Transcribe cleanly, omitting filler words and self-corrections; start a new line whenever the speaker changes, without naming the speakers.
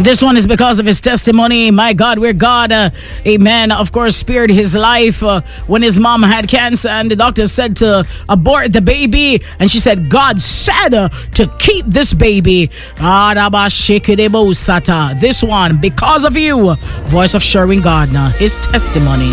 This one is because of his testimony. My God, where God, amen, of course, spared his life when his mom had cancer and the doctor said to abort the baby. And she said, God said to keep this baby. This one, because of you. Voice of Sherwin Gardner, his testimony.